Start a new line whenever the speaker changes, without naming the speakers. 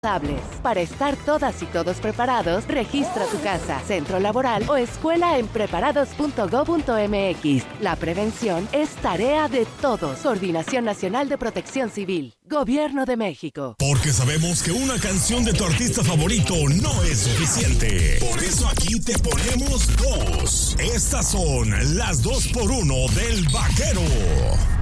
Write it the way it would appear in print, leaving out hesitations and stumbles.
Para estar todas y todos preparados, registra tu casa, centro laboral o escuela en preparados.go.mx. La prevención es tarea de todos. Coordinación Nacional de Protección Civil. Gobierno de México.
Porque sabemos que una canción de tu artista favorito no es suficiente. Por eso aquí te ponemos dos. Estas son las 2x1 del Vaquero.